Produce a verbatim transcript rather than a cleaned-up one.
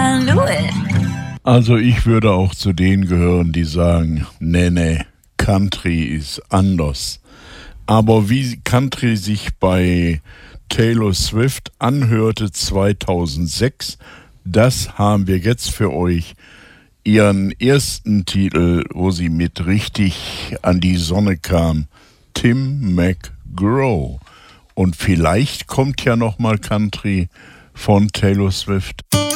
Saint Louis. Also ich würde auch zu denen gehören, die sagen, nee, nee, Country ist anders. Aber wie Country sich bei Taylor Swift anhörte zweitausendsechs, das haben wir jetzt für euch. Ihren ersten Titel, wo sie mit richtig an die Sonne kam, Tim McGraw. Und vielleicht kommt ja noch mal Country von Taylor Swift.